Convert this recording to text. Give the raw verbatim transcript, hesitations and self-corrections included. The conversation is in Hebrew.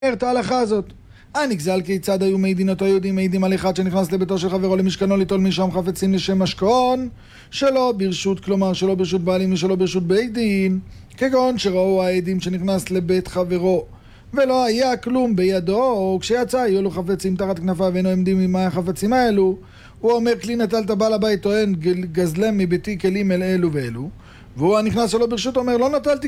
את ההלכה הזאת. הנגזל כיצד היו מעידין אותו יהודים מעידים על אחד שנכנס לביתו של חברו למשכנו ליטול משם חפצים לשם משכון שלא ברשות, כלומר שלא ברשות בעלים ושלא ברשות בית דין, כגון שראו העדים שנכנס לבית חברו ולא היה כלום בידו, כשיצא היו לו חפצים תחת כנפיו ואינו עומדים ממה החפצים האלו. הוא אומר כלי נטלת בעל הבית טוען גזלם מביתי כלים אל אלו ואלו, והוא הנכנס שלא ברשות אומר לא נטלתי